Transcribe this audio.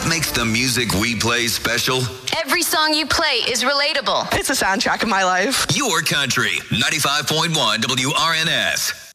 makes the music we play special? Every song you play is relatable. It's a soundtrack of my life. Your country, 95.1 WRNS.